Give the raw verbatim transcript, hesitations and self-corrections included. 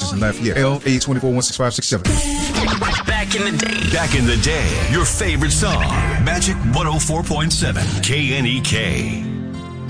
in Lafayette. L A twenty-four one six five six seven. Back in the day. Back in the day. Your favorite song. Magic one oh four point seven. K N E K.